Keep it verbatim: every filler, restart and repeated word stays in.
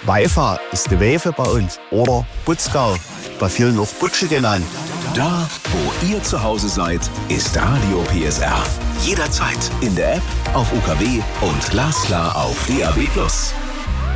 Weifa ist die Wefe bei uns oder Butzgau, bei vielen auch Butsche genannt. Da, wo ihr zu Hause seid, ist Radio P S R. Jederzeit in der App, auf U K W und glasklar auf D A B plus.